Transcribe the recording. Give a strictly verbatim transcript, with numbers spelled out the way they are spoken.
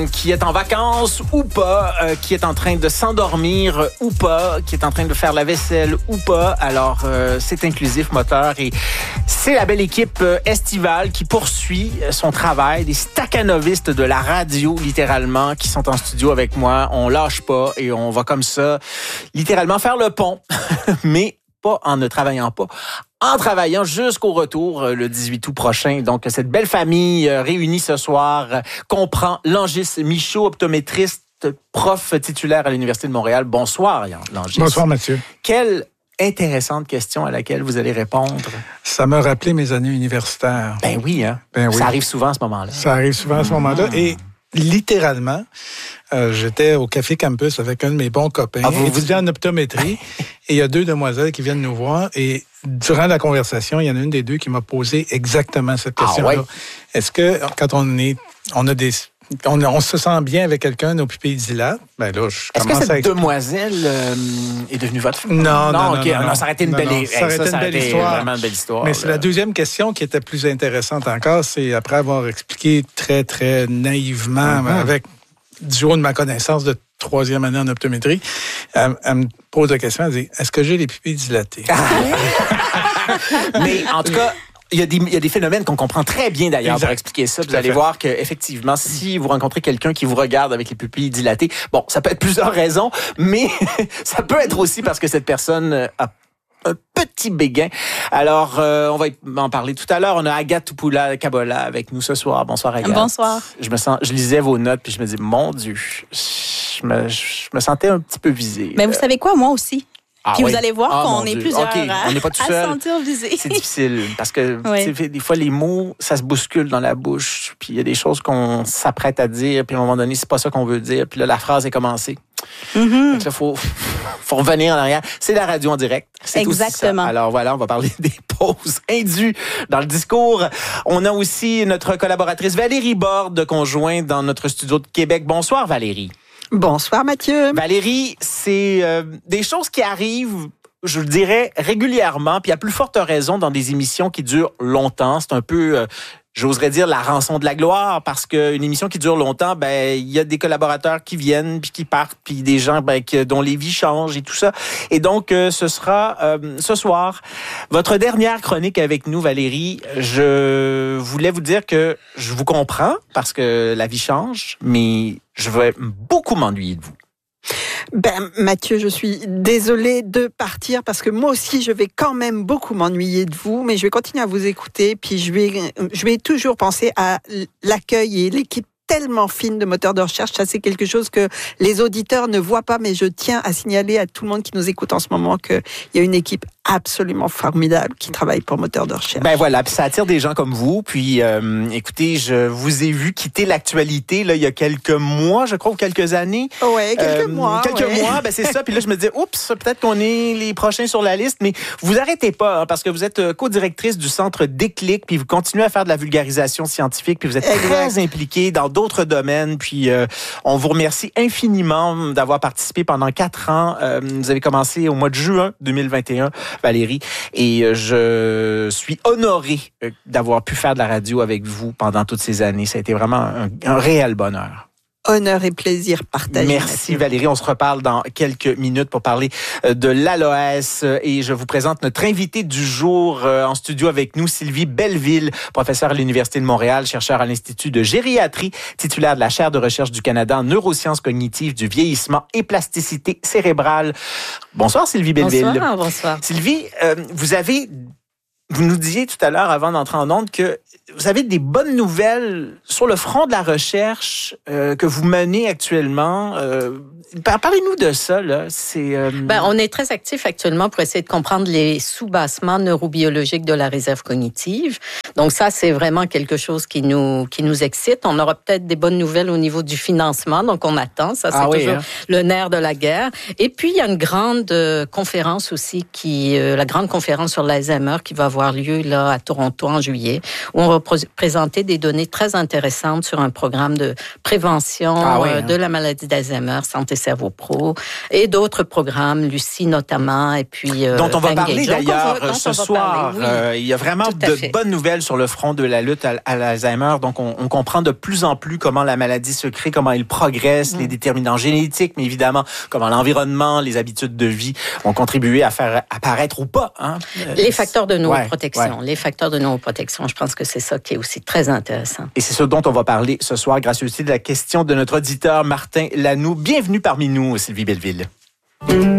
qui est en vacances ou pas, euh, qui est en train de s'endormir ou pas, qui est en train de faire la vaisselle ou pas. Alors, euh, c'est Inclusif Moteur et c'est la belle équipe euh, estivale qui poursuit son travail, des staccanovistes de la radio, littéralement, qui sont en studio avec moi. On lâche pas et on va comme ça, littéralement, faire le pont, mais pas en ne travaillant pas, en travaillant jusqu'au retour le dix-huit août prochain. Donc, cette belle famille réunie ce soir comprend Langis Michaud, optométriste, prof titulaire à l'Université de Montréal. Bonsoir, Langis. Bonsoir, Mathieu. Quelle intéressante question à laquelle vous allez répondre. Ça m'a rappelé mes années universitaires. Ben oui, hein? Ben oui. Ça arrive souvent à ce moment-là. Ça arrive souvent à ce moment-là. Et littéralement, euh, j'étais au Café Campus avec un de mes bons copains, ah, vous, étudiant vous... en optométrie, et il y a deux demoiselles qui viennent nous voir, et durant la conversation, il y en a une des deux qui m'a posé exactement cette question-là. Ah, ouais? Est-ce que, quand on est, on a des... On, on se sent bien avec quelqu'un, nos pupilles dilatent. Ben là, je Est-ce que cette à... demoiselle euh, est devenue votre femme? Non, non, non. Okay. non, non, non ça aurait été une non, belle, non, ça aurait été une belle histoire. Vraiment une belle histoire. Mais là. c'est la deuxième question qui était plus intéressante encore. C'est après avoir expliqué très, très naïvement, mm-hmm. avec du haut de ma connaissance de troisième année en optométrie, elle, elle me pose la question, elle dit, est-ce que j'ai les pupilles dilatées? Mais en tout cas, Il y, a des, il y a des phénomènes qu'on comprend très bien d'ailleurs exact. Pour expliquer ça. Vous allez voir qu'effectivement, si vous rencontrez quelqu'un qui vous regarde avec les pupilles dilatées, bon, ça peut être plusieurs raisons, mais ça peut être aussi parce que cette personne a un petit béguin. Alors, euh, on va en parler tout à l'heure. On a Agathe Tupoula-Kabola avec nous ce soir. Bonsoir, Agathe. Bonsoir. Je me sens, je lisais vos notes puis je me dis, mon Dieu, je me, je me sentais un petit peu visée. Mais vous savez quoi, moi aussi. Ah, Puis oui. vous allez voir ah, qu'on est Dieu. plusieurs okay. à, on n'est pas tout à seul. se sentir visé. C'est difficile parce que oui. Des fois, les mots, ça se bouscule dans la bouche. Puis il y a des choses qu'on s'apprête à dire. Puis à un moment donné, c'est pas ça qu'on veut dire. Puis là, la phrase est commencée. Mm-hmm. Donc là, il faut, faut revenir en arrière. C'est la radio en direct. C'est exactement. Aussi ça. Alors voilà, on va parler des pauses indues dans le discours. On a aussi notre collaboratrice Valérie Borde, conjointe dans notre studio de Québec. Bonsoir, Valérie. Bonsoir, Mathieu. Valérie, c'est euh, des choses qui arrivent, je le dirais, régulièrement, puis à plus forte raison dans des émissions qui durent longtemps. C'est un peu, euh, j'oserais dire, la rançon de la gloire, parce qu'une émission qui dure longtemps, ben il y a des collaborateurs qui viennent, puis qui partent, puis des gens ben, qui, dont les vies changent et tout ça. Et donc, euh, ce sera euh, ce soir, votre dernière chronique avec nous, Valérie. Je voulais vous dire que je vous comprends, parce que la vie change, mais je vais beaucoup m'ennuyer de vous. Ben, Mathieu, je suis désolée de partir parce que moi aussi, je vais quand même beaucoup m'ennuyer de vous, mais je vais continuer à vous écouter, puis je vais, je vais toujours penser à l'accueil et l'équipe tellement fine de moteurs de recherche. Ça, c'est quelque chose que les auditeurs ne voient pas, mais je tiens à signaler à tout le monde qui nous écoute en ce moment qu'il y a une équipe absolument formidable qui travaille pour moteurs de recherche. Ben voilà, puis ça attire des gens comme vous. Puis, euh, écoutez, je vous ai vu quitter l'actualité là il y a quelques mois, je crois, ou quelques années. Ouais, quelques euh, mois. Quelques ouais. mois, ben c'est ça. Puis là, je me disais, oups, peut-être qu'on est les prochains sur la liste, mais vous arrêtez pas, hein, parce que vous êtes co-directrice du Centre Déclic, puis vous continuez à faire de la vulgarisation scientifique, puis vous êtes exact. Très impliquée dans d'autres domaines. Puis, euh, on vous remercie infiniment d'avoir participé pendant quatre ans. Euh, vous avez commencé au mois de juin deux mille vingt et un. Valérie, et je suis honoré d'avoir pu faire de la radio avec vous pendant toutes ces années. Ça a été vraiment un, un réel bonheur. Honneur et plaisir partagé. Merci Valérie. On se reparle dans quelques minutes pour parler de l'A L O E S et je vous présente notre invitée du jour en studio avec nous, Sylvie Belleville, professeure à l'Université de Montréal, chercheure à l'Institut de gériatrie, titulaire de la chaire de recherche du Canada en neurosciences cognitives du vieillissement et plasticité cérébrale. Bonsoir Sylvie Belleville. Bonsoir, bonsoir. Sylvie, euh, vous avez... Vous nous disiez tout à l'heure, avant d'entrer en ondes, que vous avez des bonnes nouvelles sur le front de la recherche euh, que vous menez actuellement. Euh, parlez-nous de ça, là. C'est, euh... ben, on est très actifs actuellement pour essayer de comprendre les sous-bassements neurobiologiques de la réserve cognitive. Donc ça, c'est vraiment quelque chose qui nous, qui nous excite. On aura peut-être des bonnes nouvelles au niveau du financement, donc on attend. Ça, c'est ah toujours oui, hein? le nerf de la guerre. Et puis, il y a une grande euh, conférence aussi, qui, euh, la grande conférence sur l'Alzheimer qui va avoir lieu là à Toronto en juillet, où on va va pro- présenter des données très intéressantes sur un programme de prévention ah oui, euh, hein. de la maladie d'Alzheimer, Santé Cerveau Pro, et d'autres programmes, Lucie notamment, et puis... Euh, dont on va Engage. parler d'ailleurs va, ce soir. Oui, euh, il y a vraiment de fait. bonnes nouvelles sur le front de la lutte à, à l'Alzheimer. Donc, on, on comprend de plus en plus comment la maladie se crée, comment il progresse, mm. les déterminants génétiques, mais évidemment, comment l'environnement, les habitudes de vie ont contribué à faire apparaître ou pas. Hein? Les facteurs de neuroprotection. Ouais, ouais. Les facteurs de neuroprotection, je pense que c'est ça qui est aussi très intéressant. Et c'est ce dont on va parler ce soir, grâce aussi de la question de notre auditeur Martin Lanoux. Bienvenue parmi nous, Sylvie Belleville.